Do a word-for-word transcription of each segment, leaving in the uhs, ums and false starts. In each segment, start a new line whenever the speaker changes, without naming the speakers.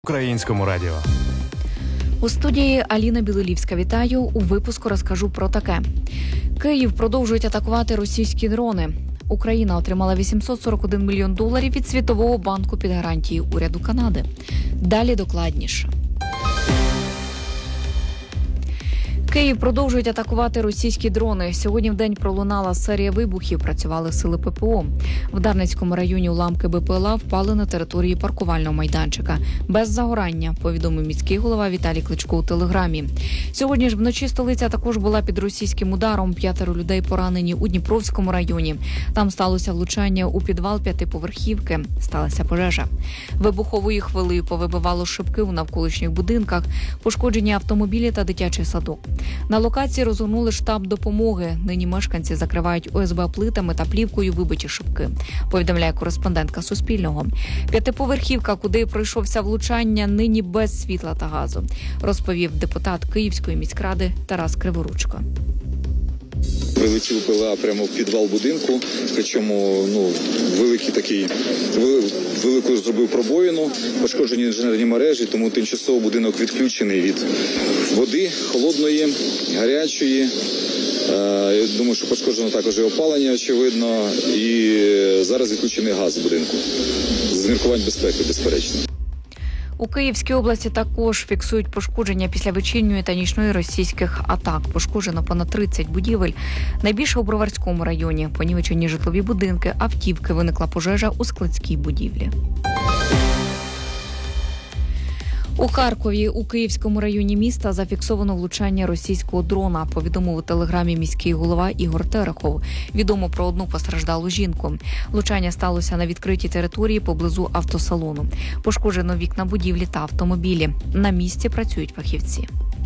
Українському радіо.
У студії Аліна Білолівська. Вітаю. У випуску розкажу про таке. Київ продовжують атакувати російські дрони. Україна отримала вісімсот сорок один мільйон доларів від Світового банку під гарантії уряду Канади. Далі докладніше. Київ продовжують атакувати російські дрони. Сьогодні вдень пролунала серія вибухів, працювали сили ППО. В Дарницькому районі уламки БПЛА впали на території паркувального майданчика. Без загорання, повідомив міський голова Віталій Кличко у телеграмі. Сьогодні ж вночі столиця також була під російським ударом. П'ятеро людей поранені у Дніпровському районі. Там сталося влучання у підвал п'ятиповерхівки. Сталася пожежа. Вибуховою хвилею повибивало шибки у навколишніх будинках, пошкоджені автомобілі та дитячий садок. На локації розгорнули штаб допомоги. Нині мешканці закривають ОСБ плитами та плівкою вибиті шибки, повідомляє кореспондентка Суспільного. П'ятиповерхівка, куди пройшовся влучання, нині без світла та газу, розповів депутат Київської міськради Тарас Криворучко.
Прилетів БПЛА прямо в підвал будинку, причому ну, великий такий, велику зробив пробоїну, пошкоджені інженерні мережі, тому тимчасово будинок відключений від води, холодної, гарячої. Я думаю, що пошкоджено також і опалення, очевидно, і зараз відключений газ в будинку. З міркувань безпеки, безперечно.
У Київській області також фіксують пошкодження після вечірньої та нічної російських атак. Пошкоджено понад тридцять будівель. Найбільше у Броварському районі. Понівечені житлові будинки, автівки, виникла пожежа у складській будівлі. У Харкові, у Київському районі міста, зафіксовано влучання російського дрона, повідомив у телеграмі міський голова Ігор Терехов. Відомо про одну постраждалу жінку. Влучання сталося на відкритій території поблизу автосалону. Пошкоджено вікна будівлі та автомобілі. На місці працюють фахівці.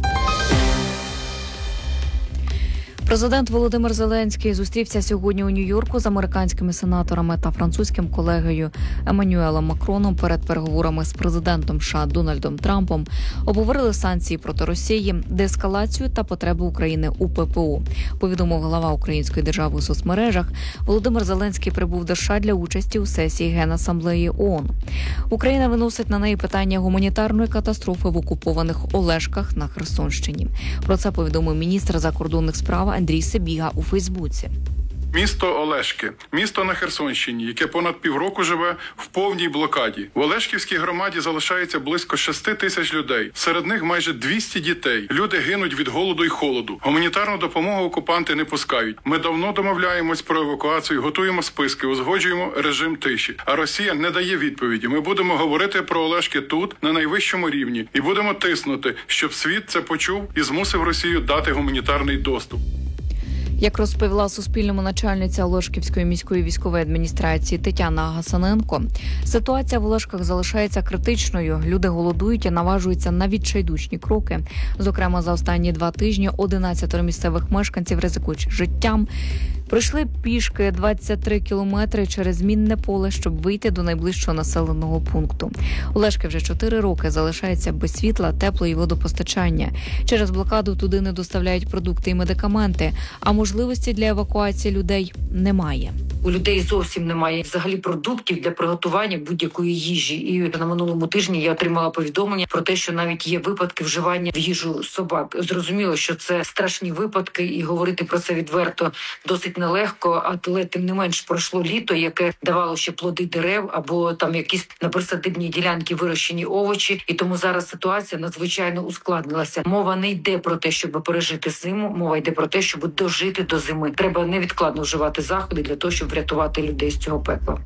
Президент Володимир Зеленський зустрівся сьогодні у Нью-Йорку з американськими сенаторами та французьким колегою Еммануелем Макроном перед переговорами з президентом США Дональдом Трампом. Обговорили санкції проти Росії, деескалацію та потреби України у ППО. Повідомив глава української держави у соцмережах. Володимир Зеленський прибув до США для участі у сесії Генасамблеї ООН. Україна виносить на неї питання гуманітарної катастрофи в окупованих Олешках на Херсонщині. Про це повідомив міністр закордонних справ Андрій Сибіга у Фейсбуці.
Місто Олешки, місто на Херсонщині, яке понад півроку живе в повній блокаді. В Олешківській громаді залишається близько шести тисяч людей. Серед них майже двісті дітей. Люди гинуть від голоду і холоду. Гуманітарну допомогу окупанти не пускають. Ми давно домовляємось про евакуацію, готуємо списки, узгоджуємо режим тиші. А Росія не дає відповіді. Ми будемо говорити про Олешки тут, на найвищому рівні. І будемо тиснути, щоб світ це почув і змусив Росію дати гуманітарний доступ.
Як розповіла Суспільному начальниця Олешківської міської військової адміністрації Тетяна Гасаненко, ситуація в Олешках залишається критичною. Люди голодують і наважуються на відчайдушні кроки. Зокрема, за останні два тижні одинадцятеро місцевих мешканців, ризикуючи життям, пройшли пішки двадцять три кілометри через мінне поле, щоб вийти до найближчого населеного пункту. Олешки вже чотири роки залишаються без світла, тепло і водопостачання. Через блокаду туди не доставляють продукти і медикаменти, а можливості для евакуації людей немає.
У людей зовсім немає взагалі продуктів для приготування будь-якої їжі. І на минулому тижні я отримала повідомлення про те, що навіть є випадки вживання в їжу собак. Зрозуміло, що це страшні випадки, і говорити про це відверто досить нелегко, але тим не менш пройшло літо, яке давало ще плоди дерев або там якісь на присадибній ділянці вирощені овочі. І тому зараз ситуація надзвичайно ускладнилася. Мова не йде про те, щоб пережити зиму, мова йде про те, щоб дожити до зими. Треба невідкладно вживати заходи для того, щоб врятувати людей з цього пекла.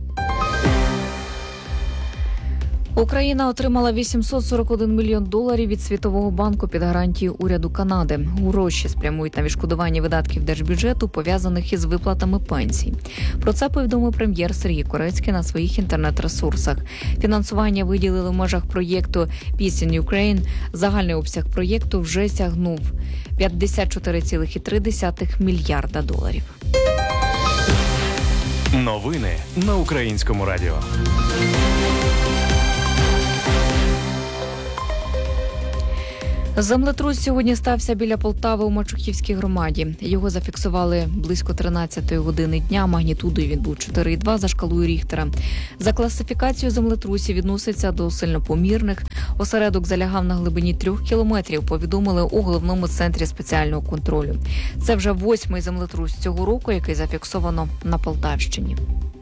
Україна отримала вісімсот сорок один мільйон доларів від Світового банку під гарантією уряду Канади. Гроші спрямують на відшкодування видатків держбюджету, пов'язаних із виплатами пенсій. Про це повідомив прем'єр Сергій Корецький на своїх інтернет-ресурсах. Фінансування виділили в межах проєкту Peace in Ukraine. Загальний обсяг проєкту вже сягнув п'ятдесят чотири цілих три десятих мільярда доларів.
Новини на Українському радіо.
Землетрус сьогодні стався біля Полтави у Мачухівській громаді. Його зафіксували близько тринадцятої години дня. Магнітудою він був чотири і два за шкалою Ріхтера. За класифікацією землетрусів відноситься до сильнопомірних. Осередок залягав на глибині трьох кілометрів, повідомили у головному центрі спеціального контролю. Це вже восьмий землетрус цього року, який зафіксовано на Полтавщині.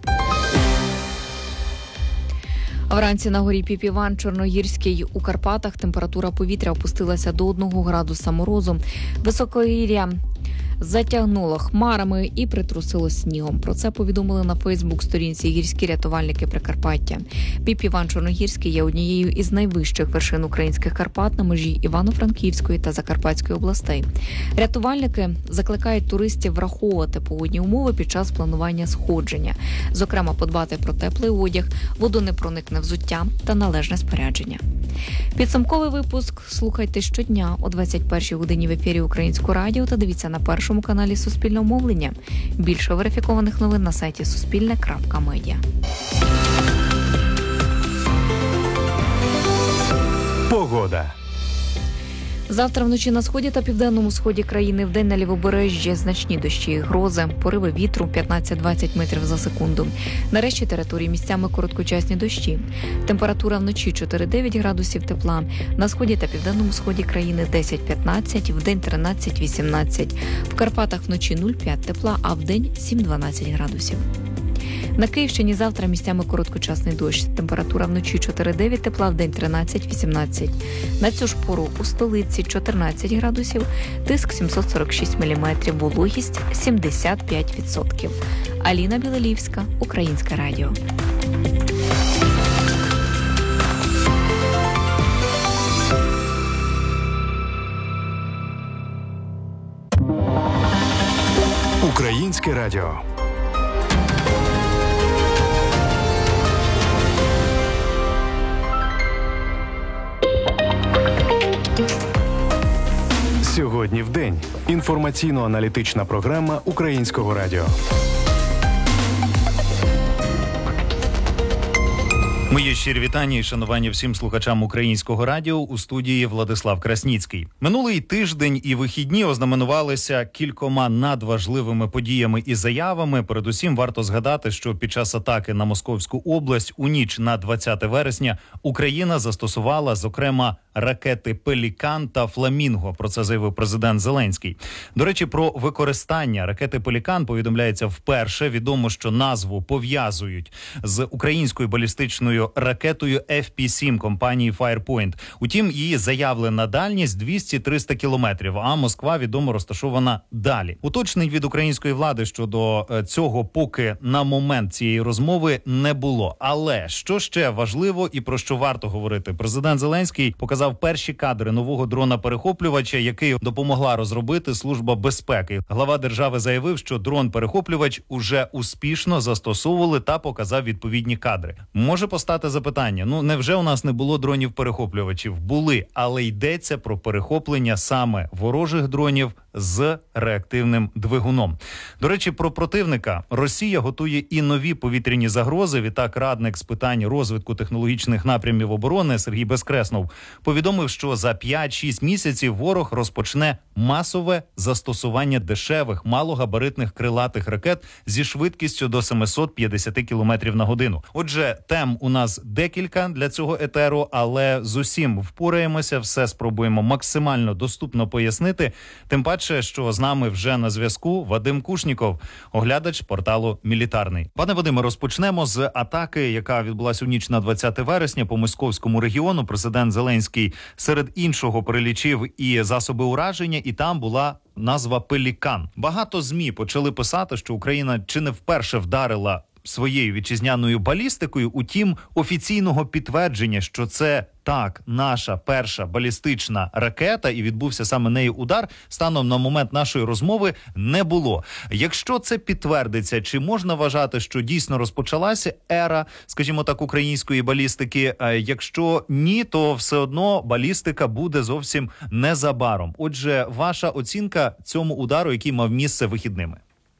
Вранці на горі Піпіван Чорногірській у Карпатах температура повітря опустилася до одного градуса морозу. Високогір'я затягнуло хмарами і притрусило снігом. Про це повідомили на Фейсбук-сторінці гірські рятувальники Прикарпаття. Піпіван Чорногірський є однією із найвищих вершин українських Карпат на межі Івано-Франківської та Закарпатської областей. Рятувальники закликають туристів враховувати погодні умови під час планування сходження. Зокрема, подбати про теплий одяг, водонепроникне взуття та належне спорядження. Підсумковий випуск слухайте щодня о двадцять першій годині в ефірі Українського радіо та дивіться на першому каналі Суспільного мовлення. Більше верифікованих новин на сайті суспільне крапка медіа.
Погода.
Завтра вночі на сході та південному сході країни, вдень на лівобережжі значні дощі і грози, пориви вітру п'ятнадцять-двадцять метрів за секунду. На решті території місцями короткочасні дощі. Температура вночі чотири-дев'ять градусів тепла, на сході та південному сході країни десять-п'ятнадцять, вдень тринадцять-вісімнадцять. В Карпатах вночі нуль-п'ять тепла, а вдень сім-дванадцять градусів. На Київщині завтра місцями короткочасний дощ. Температура вночі чотири-дев'ять тепла, вдень тринадцять-вісімнадцять. На цю ж пору у столиці чотирнадцять градусів, тиск сімсот сорок шість міліметрів, вологість сімдесят п'ять відсотків. Аліна Білелівська, Українське радіо.
Українське радіо. Сьогодні в день. Інформаційно-аналітична програма Українського радіо.
Мої щирі вітання і шанування всім слухачам Українського радіо, у студії Владислав Красніцький. Минулий тиждень і вихідні ознаменувалися кількома надважливими подіями і заявами. Передусім варто згадати, що під час атаки на Московську область у ніч на двадцяте вересня Україна застосувала, зокрема, ракети «Пелікан» та «Фламінго». Про це заявив президент Зеленський. До речі, про використання ракети «Пелікан» повідомляється вперше. Відомо, що назву пов'язують з українською балістичною ракетою еф пі сім компанії Firepoint. Утім, її заявлена дальність двісті-триста кілометрів, а Москва, відомо, розташована далі. Уточнень від української влади щодо цього поки на момент цієї розмови не було. Але що ще важливо і про що варто говорити? Президент Зеленський показав перші кадри нового дрона-перехоплювача, який допомогла розробити Служба безпеки. Глава держави заявив, що дрон-перехоплювач уже успішно застосовували та показав відповідні кадри. Може постати запитання, ну невже у нас не було дронів-перехоплювачів? Були, але йдеться про перехоплення саме ворожих дронів з реактивним двигуном. До речі, про противника. Росія готує і нові повітряні загрози. Відтак радник з питань розвитку технологічних напрямів оборони Сергій Безкреснов повідомив, що за п'ять-шість місяців ворог розпочне масове застосування дешевих, малогабаритних крилатих ракет зі швидкістю до сімсот п'ятдесят кілометрів на годину. Отже, тем у нас декілька для цього етеру, але з усім впораємося, все спробуємо максимально доступно пояснити. Тим паче, що з нами вже на зв'язку Вадим Кушніков, оглядач порталу «Мілітарний». Пане Вадиме, розпочнемо з атаки, яка відбулася у ніч на двадцяте вересня по московському регіону. Президент Зеленський серед іншого перелічив і засоби ураження, і там була назва «Пелікан». Багато ЗМІ почали писати, що Україна чи не вперше вдарила своєю вітчизняною балістикою, утім офіційного підтвердження, що це так, наша перша балістична ракета і відбувся саме нею удар, станом на момент нашої розмови не було. Якщо це підтвердиться, чи можна вважати, що дійсно розпочалася ера, скажімо так, української балістики? Якщо ні, то все одно балістика буде зовсім незабаром. Отже, ваша оцінка цьому удару, який мав місце вихідними?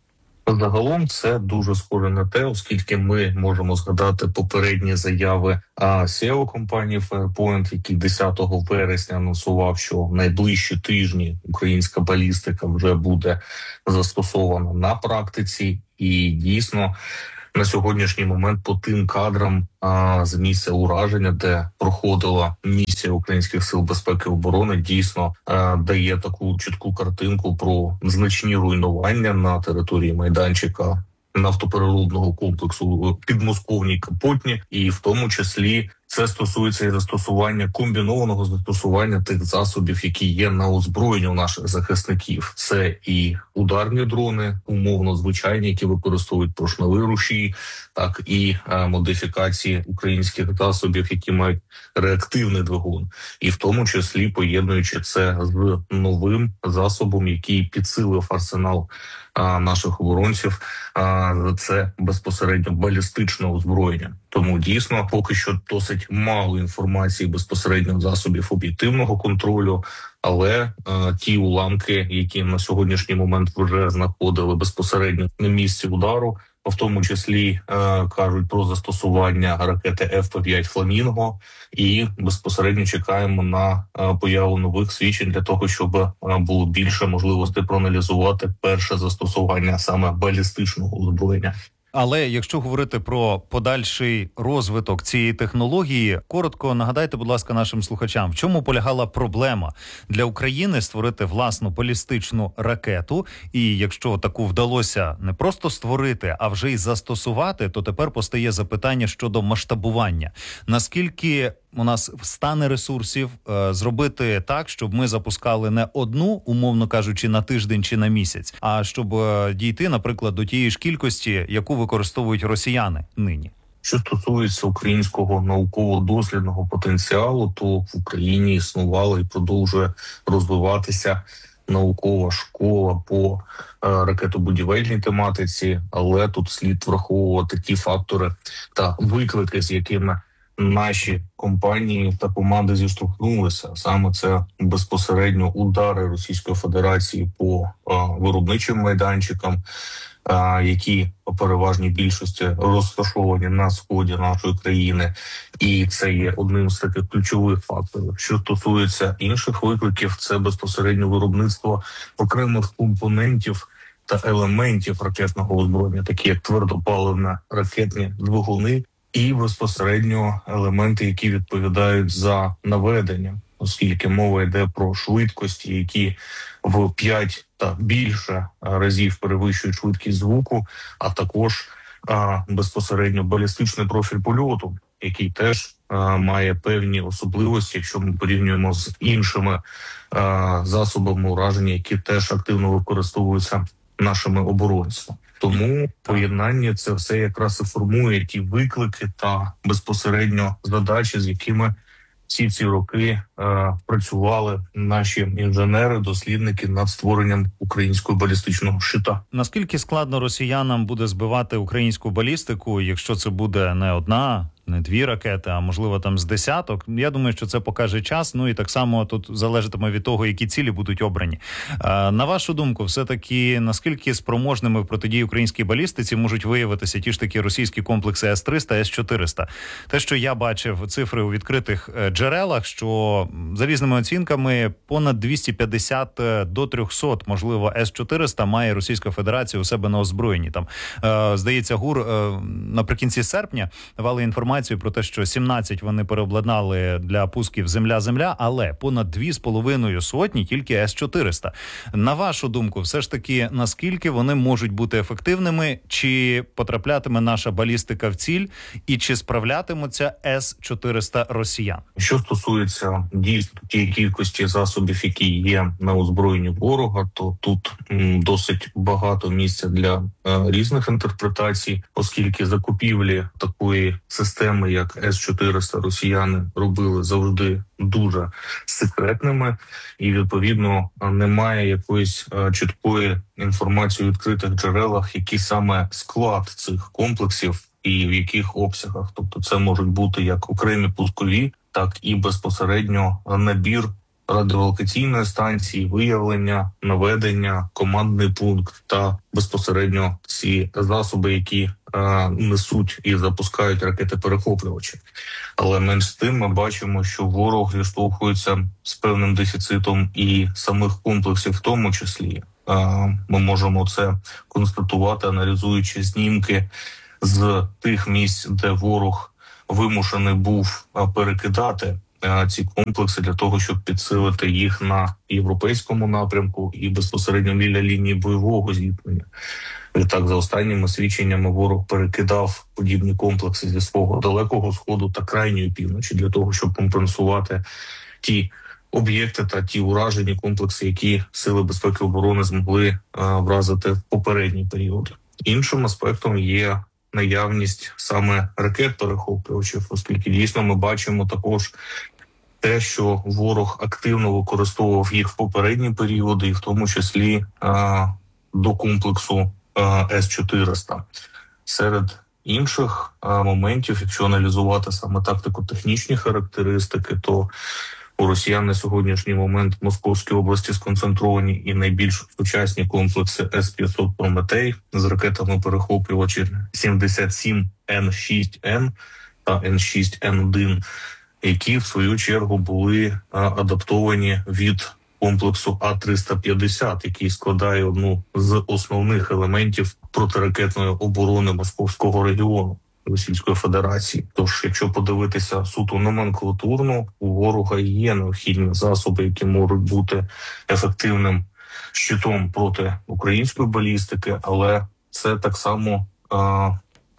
Загалом це дуже схоже на те, оскільки ми можемо згадати попередні заяви сі і о компанії Fairpoint, який десятого вересня анонсував, що в найближчі тижні українська балістика вже буде застосована на практиці. І дійсно на сьогоднішній момент по тим кадрам а, з місця ураження, де проходила місія українських сил безпеки і оборони, дійсно а, дає таку чітку картинку про значні руйнування на території майданчика нафтопереробного комплексу в підмосковній Капотні, і в тому числі це стосується і застосування, комбінованого застосування тих засобів, які є на озброєнні у наших захисників. Це і ударні дрони, умовно звичайні, які використовують поршневі рушії, так і е, модифікації українських засобів, які мають реактивний двигун, і в тому числі поєднуючи це з новим засобом, який підсилив арсенал е, наших оборонців. Е, це безпосередньо балістичне озброєння. Тому дійсно поки що досить мало інформації безпосередньо засобів об'єктивного контролю, але е, ті уламки, які на сьогоднішній момент вже знаходили безпосередньо на місці удару, в тому числі е, кажуть про застосування ракети еф пі п'ять «Фламінго», і безпосередньо чекаємо на е, появу нових свідчень для того, щоб е, було більше можливостей проаналізувати перше застосування саме балістичного озброєння.
Але якщо говорити про подальший розвиток цієї технології, коротко нагадайте, будь ласка, нашим слухачам, в чому полягала проблема для України створити власну балістичну ракету, і якщо таку вдалося не просто створити, а вже й застосувати, то тепер постає запитання щодо масштабування. Наскільки у нас стане ресурсів е, зробити так, щоб ми запускали не одну, умовно кажучи, на тиждень чи на місяць, а щоб е, дійти, наприклад, до тієї ж кількості, яку використовують росіяни нині?
Що стосується українського науково-дослідного потенціалу, то в Україні існувала і продовжує розвиватися наукова школа по е, ракетобудівельній тематиці, але тут слід враховувати ті фактори та виклики, з якими наші компанії та команди зіштовхнулися. Саме це безпосередньо удари Російської Федерації по е, виробничим майданчикам, е, які по переважній більшості розташовані на сході нашої країни. І це є одним з таких ключових факторів. Що стосується інших викликів, це безпосередньо виробництво окремих компонентів та елементів ракетного озброєння, такі як твердопаливні ракетні двигуни, і безпосередньо елементи, які відповідають за наведення, оскільки мова йде про швидкості, які в п'ять та більше разів перевищують швидкість звуку, а також а, безпосередньо балістичний профіль польоту, який теж а, має певні особливості, якщо ми порівнюємо з іншими а, засобами ураження, які теж активно використовуються нашими оборонцями. Тому поєднання це все якраз і формує ті виклики та безпосередньо задачі, з якими всі ці роки е, працювали наші інженери, дослідники над створенням українського балістичного щита.
Наскільки складно росіянам буде збивати українську балістику, якщо це буде не одна, не дві ракети, а можливо там з десяток? Я думаю, що це покаже час. Ну і так само тут залежатиме від того, які цілі будуть обрані. А, на вашу думку, все-таки наскільки спроможними в протидії українській балістиці можуть виявитися ті ж такі російські комплекси ес триста, ес чотириста? Те, що я бачив цифри у відкритих джерелах, що за різними оцінками понад двісті п'ятдесят до трьохсот, можливо, ес чотириста має Російська Федерація у себе на озброєнні. Там, е, здається, ГУР е, наприкінці серпня давали інформацію про те, що сімнадцять вони переобладнали для пусків земля-земля, але понад дві з половиною сотні тільки ес чотириста. На вашу думку, все ж таки, наскільки вони можуть бути ефективними, чи потраплятиме наша балістика в ціль, і чи справлятимуться ес чотириста росіян?
Що стосується дійсно тієї кількості засобів, які є на озброєнні ворога, то тут м, досить багато місця для е, різних інтерпретацій, оскільки закупівлі такої системи, як ес чотириста, росіяни робили завжди дуже секретними, і відповідно немає якоїсь е, чіткої інформації у відкритих джерелах, який саме склад цих комплексів і в яких обсягах. Тобто це можуть бути як окремі пускові, так і безпосередньо набір радіолокаційної станції, виявлення, наведення, командний пункт та безпосередньо ці засоби, які е, несуть і запускають ракети-перехоплювачі. Але менш з тим ми бачимо, що ворог зіштовхується з певним дефіцитом і самих комплексів в тому числі. Е, ми можемо це констатувати, аналізуючи знімки з тих місць, де ворог вимушений був перекидати ці комплекси для того, щоб підсилити їх на європейському напрямку і безпосередньо біля лінії бойового зіткнення. Відтак, за останніми свідченнями, ворог перекидав подібні комплекси зі свого далекого сходу та крайньої півночі для того, щоб компенсувати ті об'єкти та ті уражені комплекси, які Сили безпеки і оборони змогли а, вразити в попередній період. Іншим аспектом є наявність саме ракет-перехоплювачів, оскільки дійсно ми бачимо також те, що ворог активно використовував їх в попередні періоди, і в тому числі а, до комплексу С чотириста. Серед інших а, моментів, якщо аналізувати саме тактико-технічні характеристики, то у росіян на сьогоднішній момент в Московській області сконцентровані і найбільш сучасні комплекси С п'ятсот «Прометей» з ракетами-перехоплювачами сімдесят сім Н шість Н та Н шість Н один, які в свою чергу були адаптовані від комплексу А триста п'ятдесят, який складає одну з основних елементів протиракетної оборони Московського регіону Російської Федерації. Тож, якщо подивитися суто номенклатурно, у ворога є необхідні засоби, які можуть бути ефективним щитом проти української балістики, але це так само а,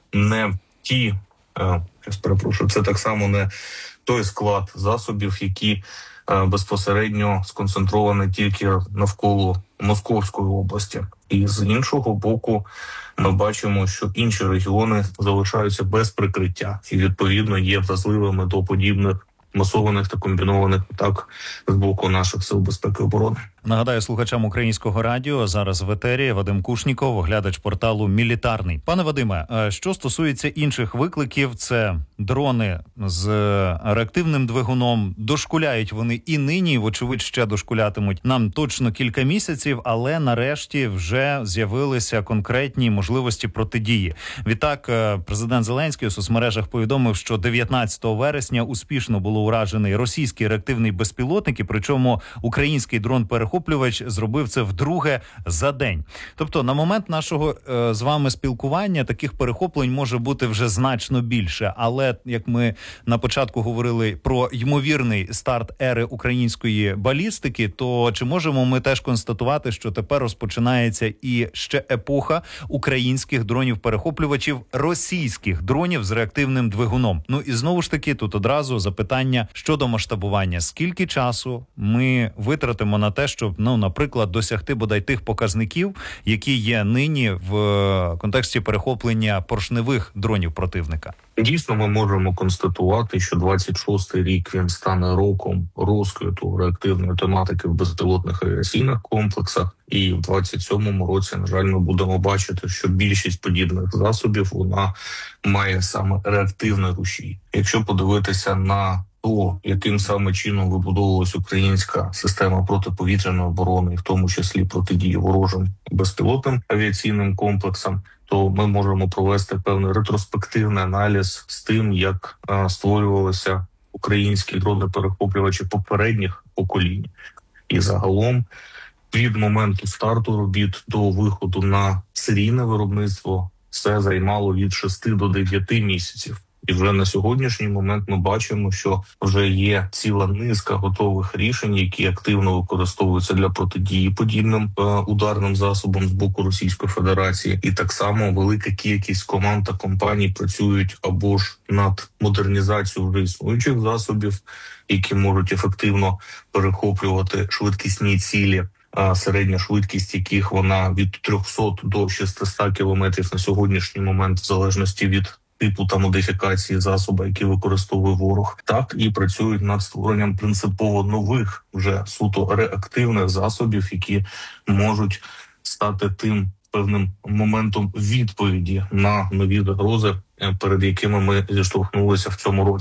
не ті, а, я перепрошую, це так само не той склад засобів, які а, безпосередньо сконцентровані тільки навколо Московської області. І з іншого боку, ми бачимо, що інші регіони залишаються без прикриття і, відповідно, є вразливими до подібних масованих та комбінованих атак з боку наших сил безпеки і оборони.
Нагадаю слухачам Українського радіо, зараз в етері Вадим Кушніков, оглядач порталу «Мілітарний». Пане Вадиме, що стосується інших викликів, це дрони з реактивним двигуном. Дошкуляють вони і нині, вочевидь, ще дошкулятимуть нам точно кілька місяців, але нарешті вже з'явилися конкретні можливості протидії. Відтак, президент Зеленський у соцмережах повідомив, що дев'ятнадцятого вересня успішно було уражений російський реактивний безпілотник, і причому український дрон-перехоплювач зробив це вдруге за день. Тобто, на момент нашого е, з вами спілкування таких перехоплень може бути вже значно більше. Але, як ми на початку говорили про ймовірний старт ери української балістики, то чи можемо ми теж констатувати, що тепер розпочинається і ще епоха українських дронів-перехоплювачів, російських дронів з реактивним двигуном? Ну і знову ж таки, тут одразу запитання щодо масштабування. Скільки часу ми витратимо на те, щоб, ну, наприклад, досягти бодай тих показників, які є нині в контексті перехоплення поршневих дронів противника?
Дійсно, ми можемо констатувати, що двадцять шостий рік він стане роком розквіту реактивної тематики в безпілотних авіаційних комплексах. І в двадцять сьомому році, на жаль, ми будемо бачити, що більшість подібних засобів вона має саме реактивний рушій. Якщо подивитися на то, яким саме чином вибудовувалась українська система протиповітряної оборони, в тому числі протидії ворожим безпілотним авіаційним комплексам, то ми можемо провести певний ретроспективний аналіз з тим, як а, створювалися українські дрони-перехоплювачі попередніх поколінь. І загалом від моменту старту робіт до виходу на серійне виробництво це займало від шести до дев'яти місяців. І вже на сьогоднішній момент ми бачимо, що вже є ціла низка готових рішень, які активно використовуються для протидії подібним е, ударним засобам з боку Російської Федерації. І так само велика кількість команд та компаній працюють або ж над модернізацією вже існуючих засобів, які можуть ефективно перехоплювати швидкісні цілі, а середня швидкість яких вона від трьохсот до шістсот кілометрів на сьогоднішній момент, в залежності від типу та модифікації засоба, які використовує ворог, так і працюють над створенням принципово нових, вже суто реактивних засобів, які можуть стати тим певним моментом відповіді на нові загрози, перед якими ми зіштовхнулися в цьому році.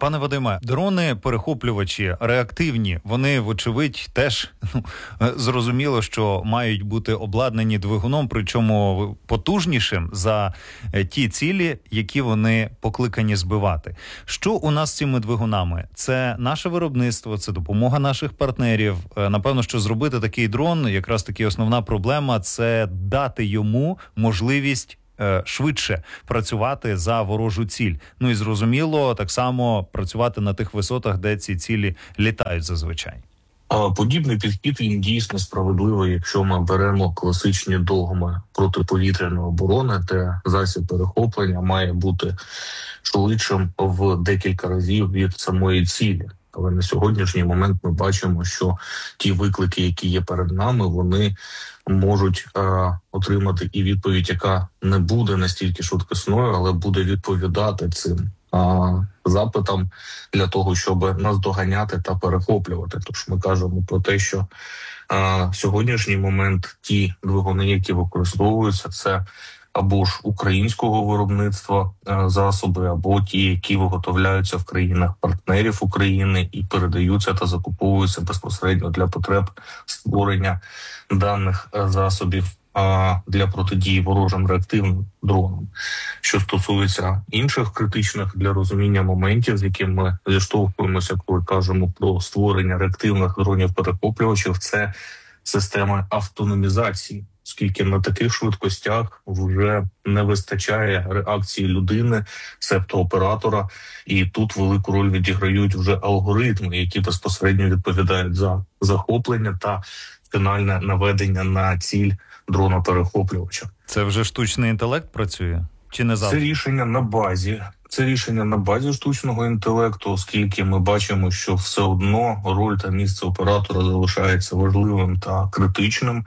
Пане Вадиме, дрони-перехоплювачі реактивні, вони, вочевидь, теж ну, зрозуміло, що мають бути обладнані двигуном, причому потужнішим за ті цілі, які вони покликані збивати. Що у нас з цими двигунами? Це наше виробництво, це допомога наших партнерів. Напевно, що зробити такий дрон, якраз таки основна проблема – це дати йому можливість швидше працювати за ворожу ціль. Ну і зрозуміло, так само працювати на тих висотах, де ці цілі літають зазвичай.
Подібний підхід, він дійсно справедливий, якщо ми беремо класичні догми протиповітряної оборони, де засіб перехоплення має бути швидшим в декілька разів від самої цілі. Але на сьогоднішній момент ми бачимо, що ті виклики, які є перед нами, вони можуть е, отримати і відповідь, яка не буде настільки швидкісною, але буде відповідати цим е, запитам для того, щоб наздоганяти та перехоплювати. Тож ми кажемо про те, що е, в сьогоднішній момент ті двигуни, які використовуються, це або ж українського виробництва засоби, або ті, які виготовляються в країнах-партнерів України і передаються та закуповуються безпосередньо для потреб створення даних засобів для протидії ворожим реактивним дронам. Що стосується інших критичних для розуміння моментів, з якими ми зіштовхуємося, коли кажемо про створення реактивних дронів-перехоплювачів, це системи автономізації, оскільки на таких швидкостях вже не вистачає реакції людини, себто оператора, і тут велику роль відіграють вже алгоритми, які безпосередньо відповідають за захоплення та фінальне наведення на ціль дрона-перехоплювача.
Це вже штучний інтелект працює? Чи не завжди?
Це рішення на базі. Це рішення на базі штучного інтелекту, оскільки ми бачимо, що все одно роль та місце оператора залишається важливим та критичним.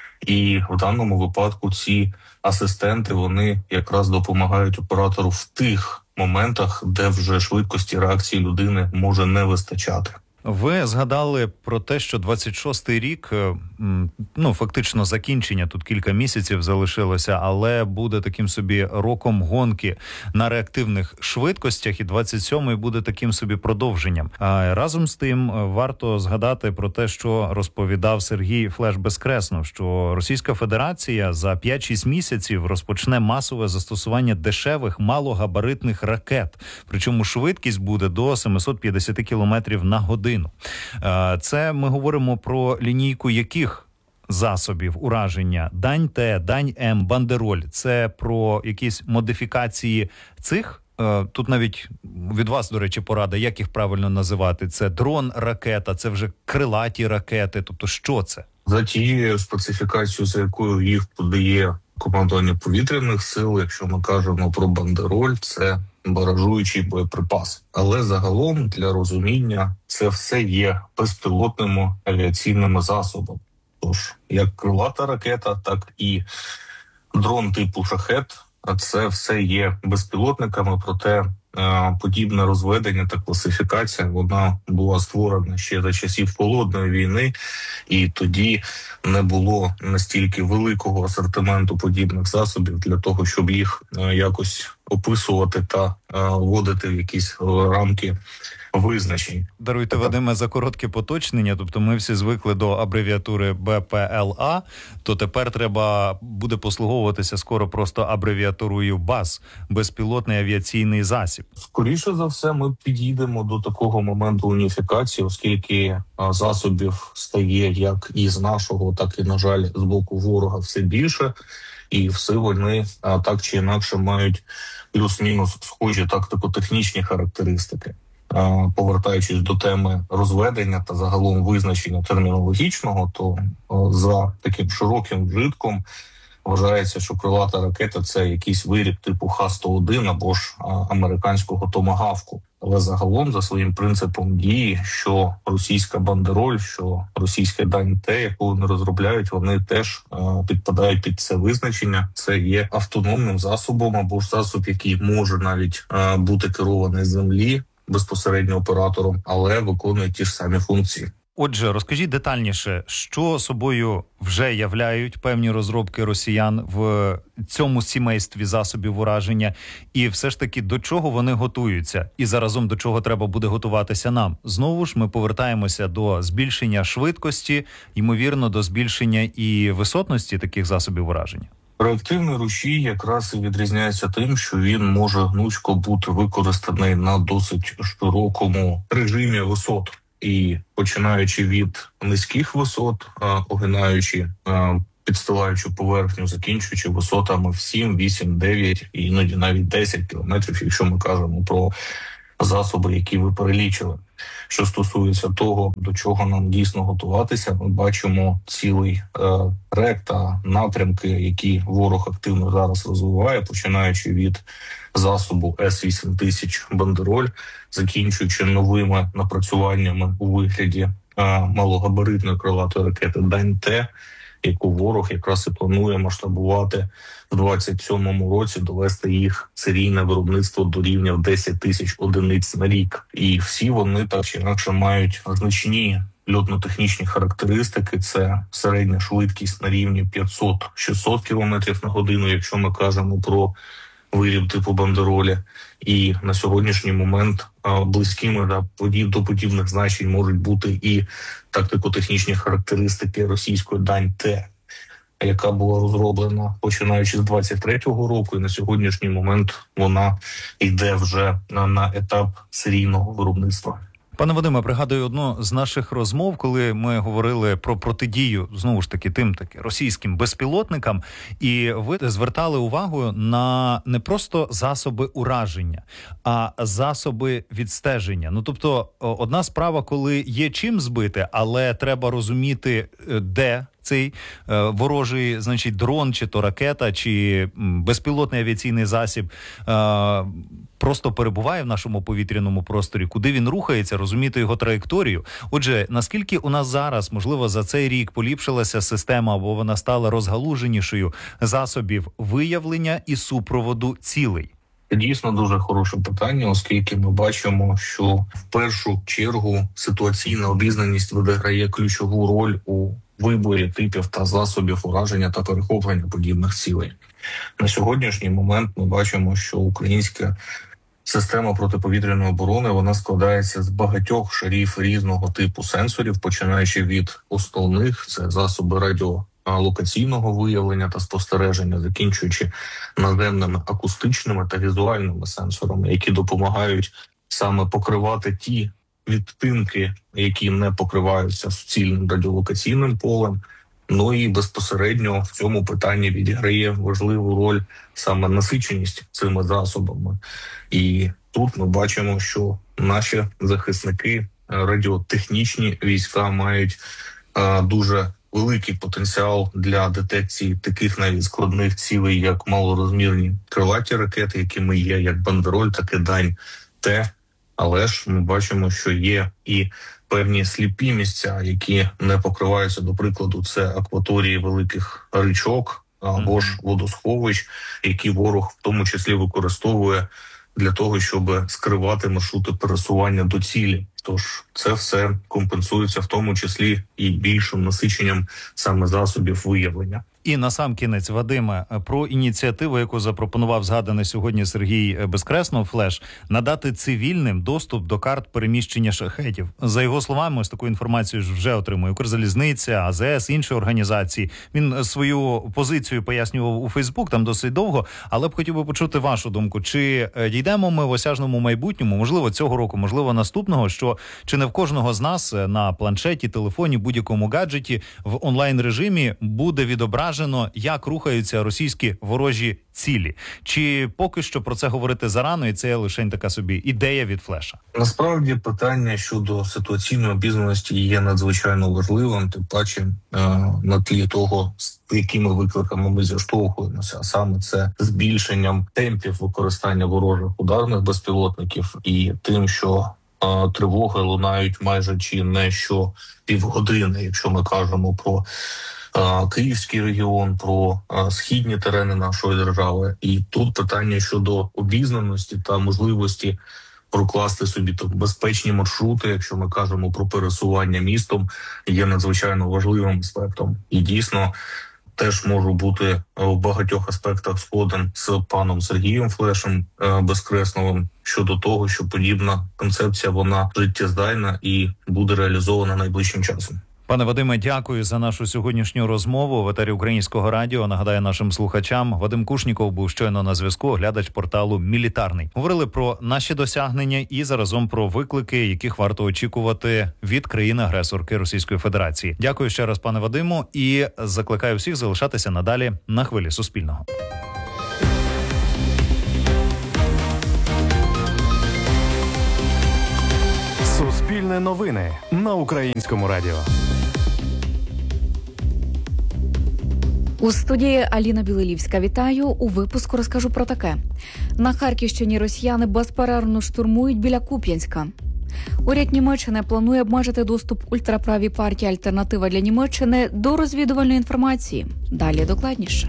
І в даному випадку ці асистенти, вони якраз допомагають оператору в тих моментах, де вже швидкості реакції людини може не вистачати.
Ви згадали про те, що двадцять шостий рік, ну фактично закінчення, тут кілька місяців залишилося, але буде таким собі роком гонки на реактивних швидкостях, і двадцять сьомий буде таким собі продовженням. А разом з тим варто згадати про те, що розповідав Сергій Флеш Безкреснов, що Російська Федерація за п'ять-шість місяців розпочне масове застосування дешевих малогабаритних ракет, причому швидкість буде до сімсот п'ятдесят кілометрів на годину. Це ми говоримо про лінійку яких засобів ураження? Дань-Т, Дань-М, Бандероль. Це про якісь модифікації цих? Тут навіть від вас, до речі, порада, як їх правильно називати? Це дрон-ракета, це вже крилаті ракети. Тобто що це?
За тією специфікацією, за якою їх подає командування повітряних сил, якщо ми кажемо про Бандероль, це баражуючий боєприпас. Але загалом, для розуміння, це все є безпілотними авіаційними засобами. Тож, як крилата ракета, так і дрон типу «Шахед» – це все є безпілотниками, проте подібне розведення та класифікація, вона була створена ще за часів Холодної війни, і тоді не було настільки великого асортименту подібних засобів для того, щоб їх якось описувати та вводити в якісь рамки визначень.
Даруйте, Вадиме, за коротке поточнення. Тобто ми всі звикли до абревіатури Б П Л А, то тепер треба буде послуговуватися скоро просто абревіатурою БАЗ – безпілотний авіаційний засіб.
Скоріше за все, ми підійдемо до такого моменту уніфікації, оскільки засобів стає як і з нашого, так і, на жаль, з боку ворога все більше. І все вони так чи інакше мають плюс-мінус схожі тактико-технічні характеристики. Повертаючись до теми розведення та загалом визначення термінологічного, то за таким широким вжитком вважається, що крилата ракета – це якийсь виріб типу Х сто один або ж американського томагавку. Але загалом, за своїм принципом дії, що російська Бандероль, що російська Дань-Т, яку вони розробляють, вони теж е, підпадають під це визначення. Це є автономним засобом або ж засоб, який може навіть е, бути керований з землі безпосередньо оператором, але виконує ті ж самі функції.
Отже, розкажіть детальніше, що собою вже являють певні розробки росіян в цьому сімействі засобів ураження, і все ж таки до чого вони готуються, і заразом до чого треба буде готуватися нам. Знову ж ми повертаємося до збільшення швидкості, ймовірно, до збільшення і висотності таких засобів ураження.
Реактивний рушій якраз і відрізняється тим, що він може гнучко бути використаний на досить широкому режимі висот. І починаючи від низьких висот, огинаючи, підстилаючи поверхню, закінчуючи висотами в сім, вісім, дев'ять і іноді навіть десять кілометрів, якщо ми кажемо про засоби, які ви перелічили. Що стосується того, до чого нам дійсно готуватися, ми бачимо цілий е, рек та напрямки, які ворог активно зараз розвиває, починаючи від засобу С вісім тисяч «Бандероль», закінчуючи новими напрацюваннями у вигляді е, малогабаритної крилатої ракети «Дань-Т», яку ворог якраз і планує масштабувати в двадцять сьомому році, довести їх серійне виробництво до рівня в десять тисяч одиниць на рік. І всі вони так чи інакше мають значні льотно-технічні характеристики. Це середня швидкість на рівні п'ятсот-шістсот кілометрів на годину, якщо ми кажемо про виріб типу «Бандеролі». І на сьогоднішній момент близькими да, до подібних значень можуть бути і тактико-технічні характеристики російської «Дань-Т», яка була розроблена починаючи з двадцять третього року, і на сьогоднішній момент вона йде вже на, на етап серійного виробництва.
Пане Вадиме, пригадую одну з наших розмов, коли ми говорили про протидію, знову ж таки, тим таки російським безпілотникам, і ви звертали увагу на не просто засоби ураження, а засоби відстеження. Ну, тобто, одна справа, коли є чим збити, але треба розуміти, де цей е, ворожий, значить, дрон, чи то ракета, чи м, безпілотний авіаційний засіб е, просто перебуває в нашому повітряному просторі, куди він рухається, розуміти його траєкторію. Отже, наскільки у нас зараз, можливо, за цей рік поліпшилася система, або вона стала розгалуженішою засобів виявлення і супроводу цілей?
Дійсно дуже хороше питання, оскільки ми бачимо, що в першу чергу ситуаційна обізнаність відіграє ключову роль у виборі типів та засобів ураження та перехоплення подібних цілей. На сьогоднішній момент ми бачимо, що українська система протиповітряної оборони, вона складається з багатьох шарів різного типу сенсорів, починаючи від основних, це засоби радіолокаційного виявлення та спостереження, закінчуючи наземними акустичними та візуальними сенсорами, які допомагають саме покривати ті відтинки, які не покриваються суцільним радіолокаційним полем. Ну і безпосередньо в цьому питанні відіграє важливу роль саме насиченість цими засобами. І тут ми бачимо, що наші захисники, радіотехнічні війська мають а, дуже великий потенціал для детекції таких навіть складних цілей, як малорозмірні крилаті ракети, якими є як «Бандероль», так і «Дань-Т». Але ж ми бачимо, що є і певні сліпі місця, які не покриваються, до прикладу, це акваторії великих річок або ж водосховищ, які ворог в тому числі використовує для того, щоб скривати маршрути пересування до цілі. Тож це все компенсується в тому числі і більшим насиченням саме засобів виявлення.
І насамкінець, Вадиме, про ініціативу, яку запропонував згаданий сьогодні Сергій Безкреснов, «Флеш», надати цивільним доступ до карт переміщення шахедів. За його словами, ось таку інформацію вже отримує Укрзалізниця, А З С, інші організації. Він свою позицію пояснював у Фейсбук, там досить довго, але б хотів би почути вашу думку. Чи дійдемо ми в осяжному майбутньому, можливо, цього року, можливо, наступного, що чи не в кожного з нас на планшеті, телефоні, будь-якому гаджеті в онлайн-режимі буде відображено, як рухаються російські ворожі цілі? Чи поки що про це говорити зарано, і це лише така собі ідея від «Флеша»?
Насправді питання щодо ситуаційної обізнаності є надзвичайно важливим, тим паче на тлі того, з якими викликами ми зіштовхуємося, а саме це збільшенням темпів використання ворожих ударних безпілотників і тим, що тривоги лунають майже чи не що півгодини, якщо ми кажемо про Київський регіон, про східні терени нашої держави. І тут питання щодо обізнаності та можливості прокласти собі там безпечні маршрути, якщо ми кажемо про пересування містом, є надзвичайно важливим аспектом. І дійсно теж можу бути в багатьох аспектах згоден з паном Сергієм Флешем Безкресновим щодо того, що подібна концепція, вона життєздайна і буде реалізована найближчим часом.
Пане Вадиме, дякую за нашу сьогоднішню розмову. В етері Українського радіо нагадаю нашим слухачам, Вадим Кушніков був щойно на зв'язку, оглядач порталу «Мілітарний». Говорили про наші досягнення і заразом про виклики, яких варто очікувати від країни-агресорки Російської Федерації. Дякую ще раз, пане Вадиму, і закликаю всіх залишатися надалі на хвилі Суспільного.
Суспільне новини на Українському радіо.
У студії Аліна Білилівська. Вітаю. У випуску розкажу про таке. На Харківщині росіяни безперервно штурмують біля Куп'янська. Уряд Німеччини планує обмежити доступ ультраправій партії «Альтернатива для Німеччини» до розвідувальної інформації. Далі докладніше.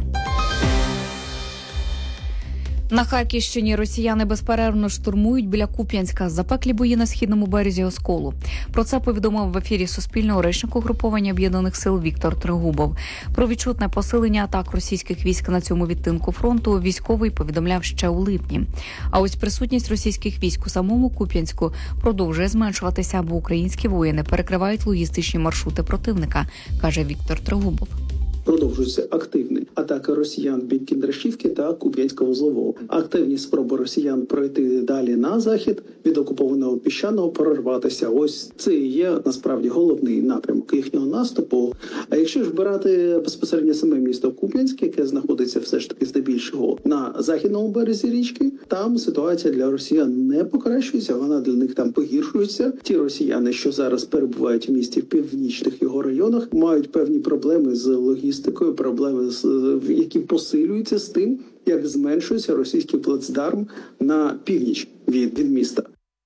На Харківщині росіяни безперервно штурмують біля Куп'янська. Запеклі бої на східному березі Осколу. Про це повідомив в ефірі Суспільного речник угруповання Об'єднаних сил Віктор Трегубов. Про відчутне посилення атак російських військ на цьому відтинку фронту військовий повідомляв ще у липні. А ось присутність російських військ у самому Куп'янську продовжує зменшуватися, бо українські воїни перекривають логістичні маршрути противника, каже Віктор Трегубов.
Продовжуються активні атаки росіян бік Кіндрашівки та Куп'янська-Вузлового. Активні спроби росіян пройти далі на захід від окупованого Піщаного, прорватися. Ось це і є насправді головний напрямок їхнього наступу. А якщо ж брати безпосередньо саме місто Куп'янськ, яке знаходиться все ж таки здебільшого на західному березі річки, там ситуація для росіян не покращується, вона для них там погіршується. Ті росіяни, що зараз перебувають в місті в північних його районах, мають певні проблеми з логістикою. Такої проблеми, які посилюються з тим, як зменшується російський плацдарм на північ від, від міста.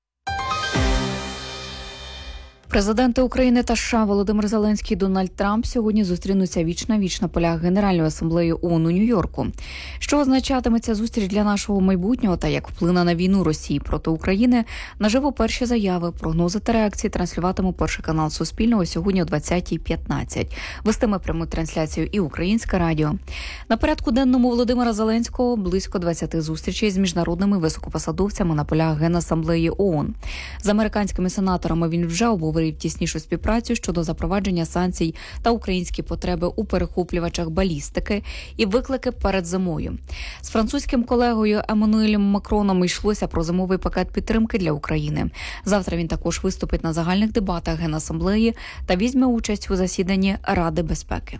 Президенти України та США Володимир Зеленський і Дональд Трамп сьогодні зустрінуться віч-на-віч на полях Генеральної асамблеї ООН у Нью-Йорку. Що означатиме ця зустріч для нашого майбутнього та як вплине на війну Росії проти України, наживо перші заяви, прогнози та реакції транслюватиме перший канал Суспільного сьогодні о двадцятій п'ятнадцять. Вестиме пряму трансляцію і Українське радіо. На порядку денному Володимира Зеленського близько двадцяти зустрічей з міжнародними високопосадовцями на полях Генасамблеї ООН. З американськими сенаторами він вже обговорив тіснішу співпрацю щодо запровадження санкцій та українські потреби у перехоплювачах балістики і виклики перед зимою. З французьким колегою Еммануелем Макроном йшлося про зимовий пакет підтримки для України. Завтра він також виступить на загальних дебатах Генасамблеї та візьме участь у засіданні Ради безпеки.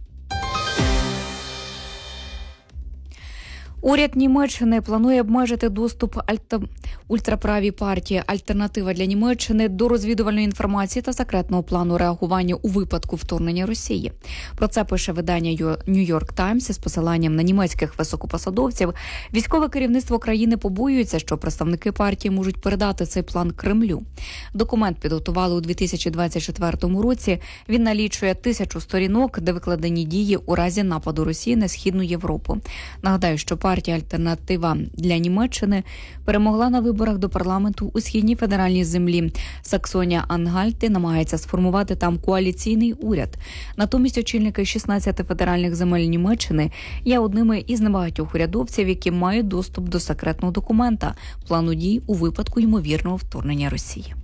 Уряд Німеччини планує обмежити доступ альта... ультраправій партії «Альтернатива для Німеччини» до розвідувальної інформації та секретного плану реагування у випадку вторгнення Росії. Про це пише видання «Нью-Йорк Таймс» із посиланням на німецьких високопосадовців. Військове керівництво країни побоюється, що представники партії можуть передати цей план Кремлю. Документ підготували у дві тисячі двадцять четвертому році. Він налічує тисячу сторінок, де викладені дії у разі нападу Росії на Східну Європу. Нагадаю, що партія «Альтернатива для Німеччини» перемогла на виборах до парламенту у східній федеральній землі. Саксонія-Ангальти намагається сформувати там коаліційний уряд. Натомість очільники шістнадцяти федеральних земель Німеччини є одними із небагатьох урядовців, які мають доступ до секретного документа – плану дій у випадку ймовірного вторгнення Росії.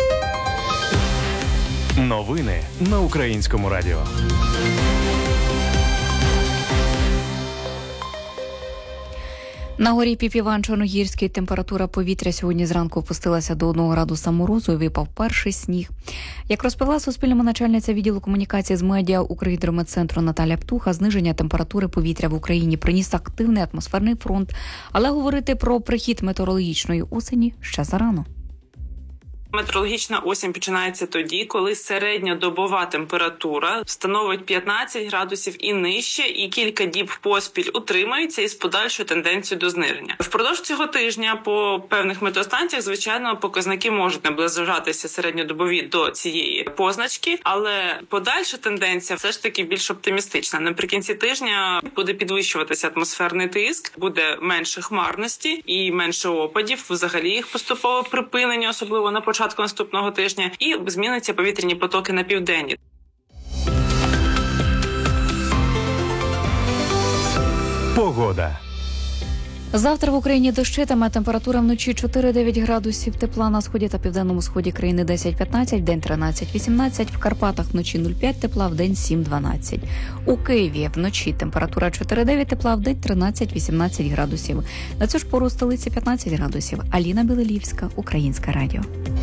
Новини на Українському радіо.
На горі Піпіван-Чорногірський температура повітря сьогодні зранку опустилася до одного градуса морозу і випав перший сніг. Як розповіла Суспільному начальниця відділу комунікації з медіа Укргідрометцентру Наталя Птуха, зниження температури повітря в Україні приніс активний атмосферний фронт, але говорити про прихід метеорологічної осені ще зарано.
Метеорологічна осінь починається тоді, коли середньодобова температура становить п'ятнадцять градусів і нижче, і кілька діб поспіль утримується із подальшою тенденцією до зниження. Впродовж цього тижня по певних метеостанціях, звичайно, показники можуть наближатися середньодобові до цієї позначки, але подальша тенденція все ж таки більш оптимістична. Наприкінці тижня буде підвищуватися атмосферний тиск, буде менше хмарності і менше опадів, взагалі їх поступове припинення, особливо на початку початку наступного тижня, і зміниться повітряні потоки на південні.
Погода.
Завтра в Україні дощитиме, температура вночі чотири-дев'ять градусів тепла, на сході та південному сході країни десять-п'ятнадцять, вдень тринадцять-вісімнадцять, в Карпатах вночі нуль-п'ять тепла, вдень сім-дванадцять. У Києві вночі температура чотири-дев'ять тепла, вдень тринадцять-вісімнадцять градусів. На цю ж пору у столиці п'ятнадцять градусів. Аліна Білелівська, Українське радіо.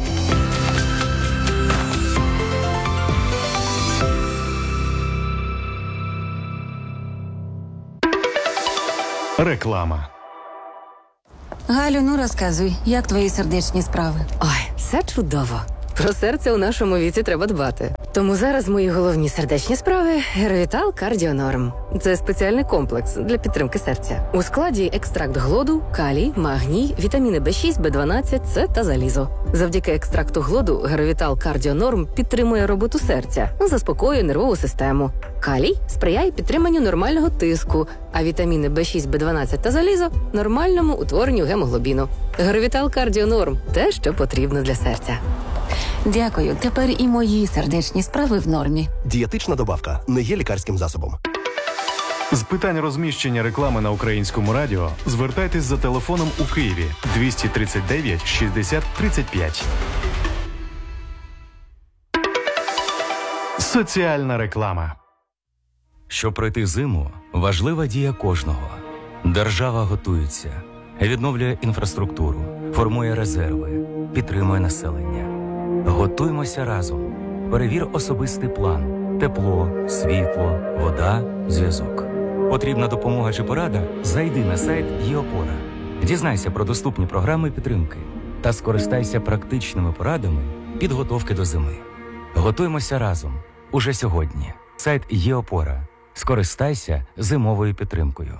Реклама.
Галю, ну розказуй, як твої сердечні справи?
Ой, все чудово. Про серце у нашому віці треба дбати. Тому зараз мої головні сердечні справи – Геровітал Кардіонорм. Це спеціальний комплекс для підтримки серця. У складі екстракт глоду, калій, магній, вітаміни Б шість, Б дванадцять, С та залізо. Завдяки екстракту глоду Геровітал Кардіонорм підтримує роботу серця, заспокоює нервову систему. Калій сприяє підтриманню нормального тиску, а вітаміни Б шість, Б дванадцять та залізо – нормальному утворенню гемоглобіну. Геровітал Кардіонорм – те, що потрібно для серця.
Дякую, тепер і мої сердечні справи в нормі.
Дієтична добавка не є лікарським засобом.
З питань розміщення реклами на Українському радіо звертайтесь за телефоном у Києві двісті тридцять дев'ять шістдесят тридцять п'ять. Соціальна реклама.
Щоб пройти зиму, важлива дія кожного. Держава готується, відновлює інфраструктуру, формує резерви, підтримує населення. Готуймося разом. Перевір особистий план. Тепло, світло, вода, зв'язок. Потрібна допомога чи порада? Зайди на сайт ЄОПОРА. Дізнайся про доступні програми підтримки та скористайся практичними порадами підготовки до зими. Готуймося разом. Уже сьогодні. Сайт ЄОПОРА. Скористайся зимовою підтримкою.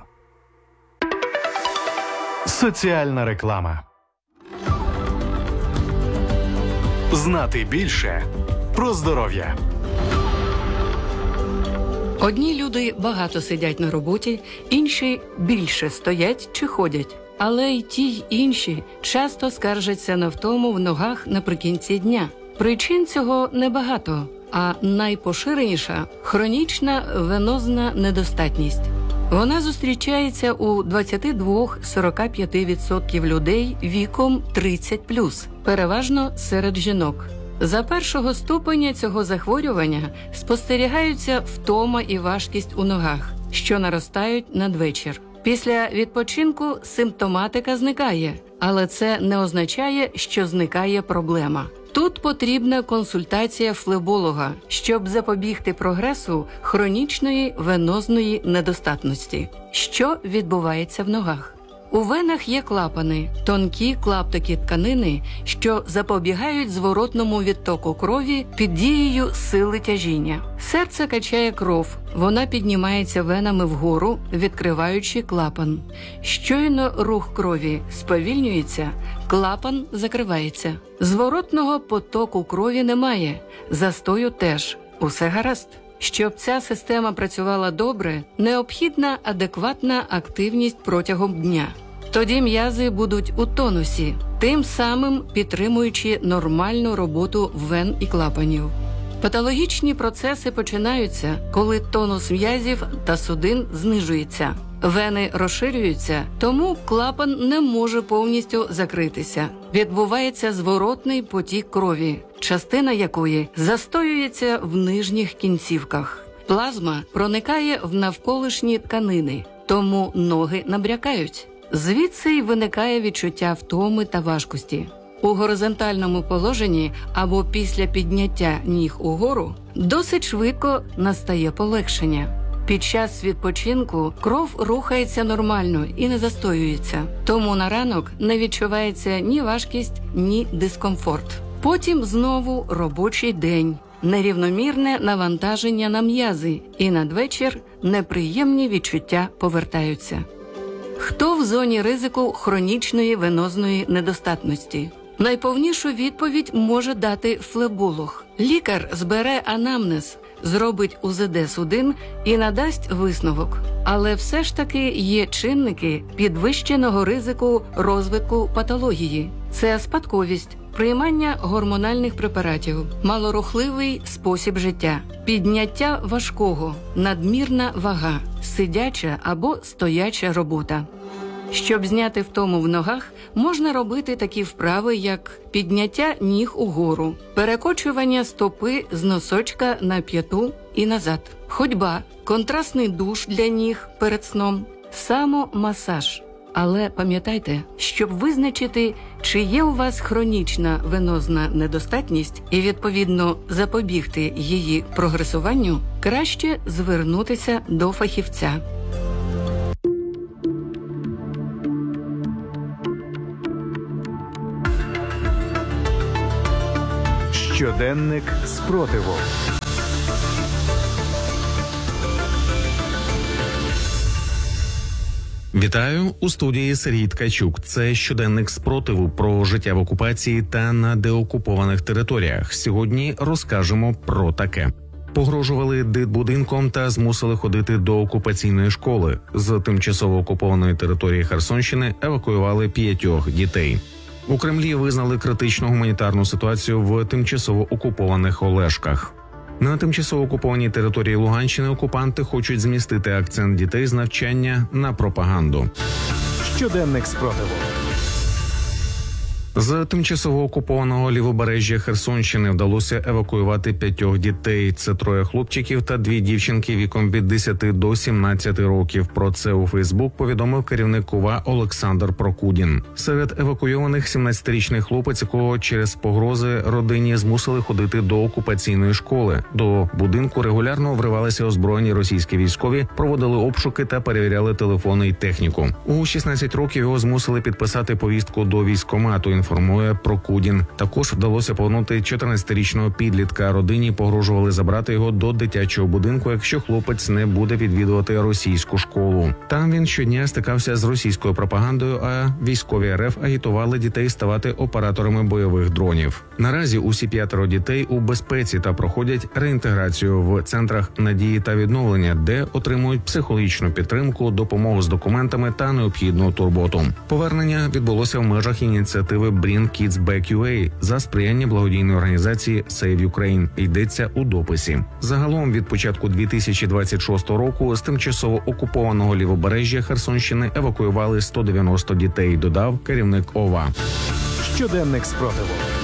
Соціальна реклама. Знати більше про здоров'я.
Одні люди багато сидять на роботі, інші більше стоять чи ходять. Але й ті, й інші часто скаржаться на втому в ногах наприкінці дня. Причин цього небагато, а найпоширеніша – хронічна венозна недостатність. Вона зустрічається у двадцять два - сорок п'ять відсотків людей віком тридцять плюс, переважно серед жінок. За першого ступеня цього захворювання спостерігаються втома і важкість у ногах, що наростають надвечір. Після відпочинку симптоматика зникає, але це не означає, що зникає проблема. Тут потрібна консультація флеболога, щоб запобігти прогресу хронічної венозної недостатності. Що відбувається в ногах? У венах є клапани, тонкі клаптики тканини, що запобігають зворотному відтоку крові під дією сили тяжіння. Серце качає кров, вона піднімається венами вгору, відкриваючи клапан. Щойно рух крові сповільнюється, клапан закривається. Зворотного потоку крові немає, застою теж. Усе гаразд. Щоб ця система працювала добре, необхідна адекватна активність протягом дня. Тоді м'язи будуть у тонусі, тим самим підтримуючи нормальну роботу вен і клапанів. Патологічні процеси починаються, коли тонус м'язів та судин знижується. Вени розширюються, тому клапан не може повністю закритися. Відбувається зворотний потік крові, частина якої застоюється в нижніх кінцівках. Плазма проникає в навколишні тканини, тому ноги набрякають. Звідси й виникає відчуття втоми та важкості. У горизонтальному положенні або після підняття ніг угору досить швидко настає полегшення. Під час відпочинку кров рухається нормально і не застоюється, тому на ранок не відчувається ні важкість, ні дискомфорт. Потім знову робочий день, нерівномірне навантаження на м'язи, і надвечір неприємні відчуття повертаються. Хто в зоні ризику хронічної венозної недостатності? Найповнішу відповідь може дати флеболог. Лікар збере анамнез, зробить у зет де судин і надасть висновок. Але все ж таки є чинники підвищеного ризику розвитку патології. Це спадковість, приймання гормональних препаратів, малорухливий спосіб життя, підняття важкого, надмірна вага, сидяча або стояча робота. Щоб зняти втому в ногах, можна робити такі вправи, як підняття ніг угору, перекочування стопи з носочка на п'яту і назад, ходьба, контрастний душ для ніг перед сном, самомасаж. Але пам'ятайте, щоб визначити, чи є у вас хронічна венозна недостатність і, відповідно, запобігти її прогресуванню, краще звернутися до фахівця.
Щоденник спротиву.
Вітаю, у студії Сергій Ткачук. Це щоденник спротиву про життя в окупації та на деокупованих територіях. Сьогодні розкажемо про таке. Погрожували дитбудинком та змусили ходити до окупаційної школи. З тимчасово окупованої території Херсонщини евакуювали п'ятьох дітей. У Кремлі визнали критичну гуманітарну ситуацію в тимчасово окупованих Олешках. На тимчасово окупованій території Луганщини окупанти хочуть змістити акцент дітей з навчання на пропаганду.
Щоденник спротиву.
З тимчасово окупованого лівобережжя Херсонщини вдалося евакуювати п'ятьох дітей. Це троє хлопчиків та дві дівчинки віком від десяти до сімнадцяти років. Про це у Фейсбук повідомив керівник ОВА Олександр Прокудін. Серед евакуйованих сімнадцятирічний хлопець, якого через погрози родині змусили ходити до окупаційної школи. До будинку регулярно вривалися озброєні російські військові, проводили обшуки та перевіряли телефони й техніку. У шістнадцять років його змусили підписати повістку до військкомату, інформує Прокудін. Також вдалося повернути чотирнадцятирічного підлітка. Родині погрожували забрати його до дитячого будинку, якщо хлопець не буде відвідувати російську школу. Там він щодня стикався з російською пропагандою, а військові ер еф агітували дітей ставати операторами бойових дронів. Наразі усі п'ятеро дітей у безпеці та проходять реінтеграцію в центрах надії та відновлення, де отримують психологічну підтримку, допомогу з документами та необхідну турботу. Повернення відбулося в межах ініціативи Bring Kids Back ю ей за сприяння благодійної організації Save Ukraine. Йдеться у дописі. Загалом від початку дві тисячі двадцять шостого року з тимчасово окупованого лівобережжя Херсонщини евакуювали сто дев'яносто дітей, додав керівник ОВА.
Щоденник спротиву.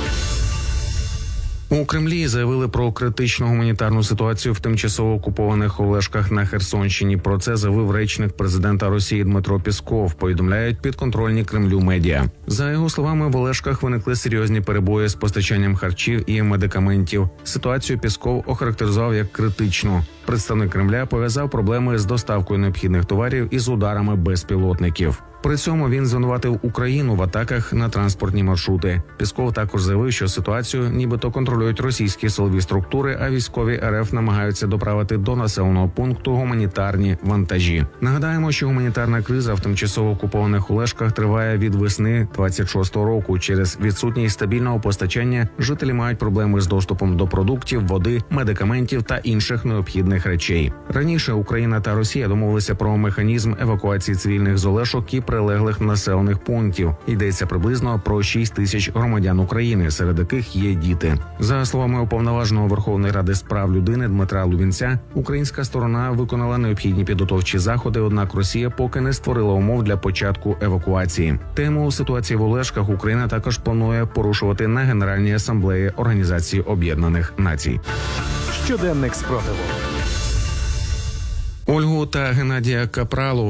У Кремлі заявили про критичну гуманітарну ситуацію в тимчасово окупованих Олешках на Херсонщині. Про це заявив речник президента Росії Дмитро Пєсков, повідомляють підконтрольні Кремлю медіа. За його словами, в Олешках виникли серйозні перебої з постачанням харчів і медикаментів. Ситуацію Пєсков охарактеризував як критичну. Представник Кремля пов'язав проблеми з доставкою необхідних товарів із ударами безпілотників. При цьому він звинуватив Україну в атаках на транспортні маршрути. Пєсков також заявив, що ситуацію нібито контролюють російські силові структури, а військові ер еф намагаються доправити до населеного пункту гуманітарні вантажі. Нагадаємо, що гуманітарна криза в тимчасово окупованих Олешках триває від весни двадцять шостого року. Через відсутність стабільного постачання жителі мають проблеми з доступом до продуктів, води, медикаментів та інших необхідних речей. Раніше Україна та Росія домовилися про механізм евакуації цивільних з Олешок і прилеглих населених пунктів. Йдеться приблизно про шість тисяч громадян України, серед яких є діти. За словами уповноваженого Верховної Ради з прав людини Дмитра Лубінця, українська сторона виконала необхідні підготовчі заходи, однак Росія поки не створила умов для початку евакуації. Тему ситуації в Олешках Україна також планує порушувати на Генеральній асамблеї Організації Об'єднаних Націй.
Щоденник спротиву.
Ольгу та Геннадія Капралових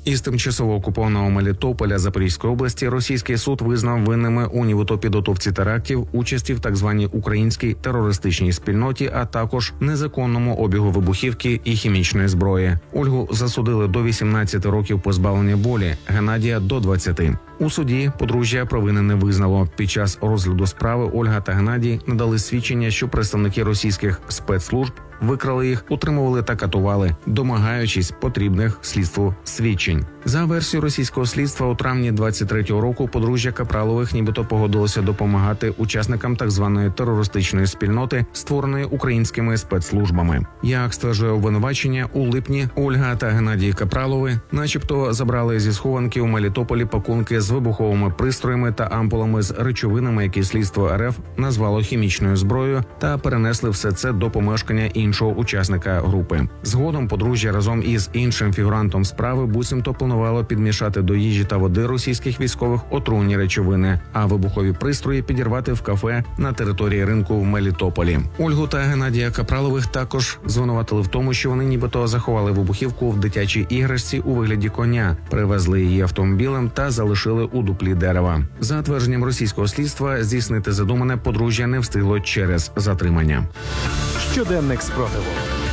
Із тимчасово окупованого Мелітополя Запорізької області російський суд визнав винними у нібито підготовці терактів, участі в так званій українській терористичній спільноті, а також незаконному обігу вибухівки і хімічної зброї. Ольгу засудили до вісімнадцяти років позбавлення волі, Геннадія – до двадцяти. У суді подружжя провини не визнало. Під час розгляду справи Ольга та Геннадій надали свідчення, що представники російських спецслужб викрали їх, утримували та катували, домагаючись потрібних слідству свідчень. За версією російського слідства, у травні двадцять третього року подружжя Капралових нібито погодилося допомагати учасникам так званої терористичної спільноти, створеної українськими спецслужбами. Як стверджує обвинувачення, у липні Ольга та Геннадій Капралови начебто забрали зі схованки у Мелітополі пакунки з вибуховими пристроями та ампулами з речовинами, які слідство РФ назвало хімічною зброєю, та перенесли все це до помешкання іншого учасника групи. Згодом подружжя разом із іншим фігурантом справи буцімто планувало підмішати до їжі та води російських військових отруйні речовини, а вибухові пристрої підірвати в кафе на території ринку в Мелітополі. Ольгу та Геннадія Капралових також звинуватили в тому, що вони нібито заховали вибухівку в дитячій іграшці у вигляді коня, привезли її автомобілем та залишили у дуплі дерева. За твердженням російського слідства, здійснити задумане подружжя не встигло через затримання.
Щоденник спротиву.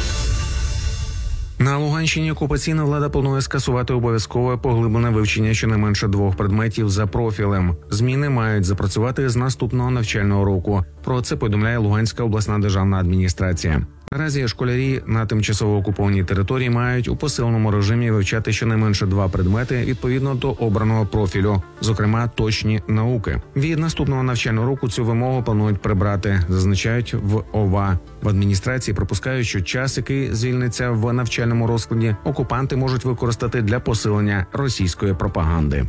На Луганщині окупаційна влада планує скасувати обов'язкове поглиблене вивчення щонайменше двох предметів за профілем. Зміни мають запрацювати з наступного навчального року. Про це повідомляє Луганська обласна державна адміністрація. Наразі школярі на тимчасово окупованій території мають у посиленому режимі вивчати щонайменше два предмети відповідно до обраного профілю, зокрема точні науки. Від наступного навчального року цю вимогу планують прибрати, зазначають в ОВА. В адміністрації припускають, що час, який звільниться в навчальному розкладі, окупанти можуть використати для посилення російської пропаганди.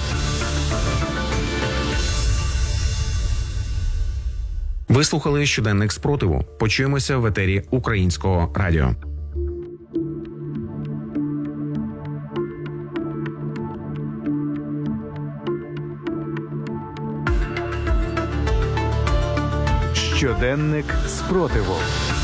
Ви слухали щоденник спротиву. Почуємося в етері Українського радіо.
Щоденник спротиву.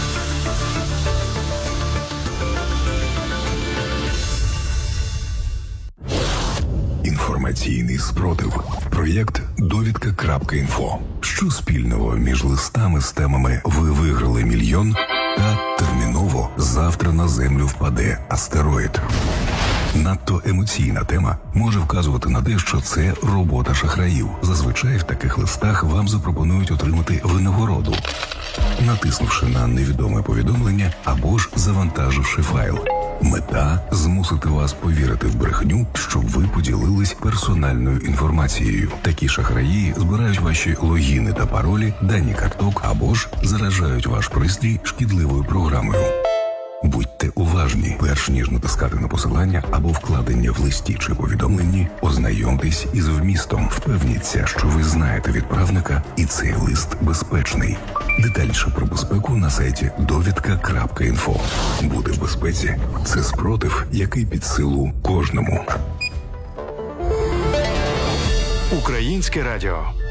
Інформаційний спротив. Проєкт «Довідка.Інфо». Що спільного між листами з темами «Ви виграли мільйон» та «Терміново завтра на землю впаде астероїд». Надто емоційна тема може вказувати на те, що це робота шахраїв. Зазвичай в таких листах вам запропонують отримати винагороду, натиснувши на невідоме повідомлення або ж завантаживши файл. Мета – змусити вас повірити в брехню, щоб ви поділились персональною інформацією. Такі шахраї збирають ваші логіни та паролі, дані карток або ж заражають ваш пристрій шкідливою програмою. Будьте уважні, перш ніж натискати на посилання або вкладення в листі чи повідомленні, ознайомтесь із вмістом, впевніться, що ви знаєте відправника і цей лист безпечний. Детальніше про безпеку на сайті довідка.Інфо. Бути в безпеці – це спротив, який під силу кожному.
Українське радіо.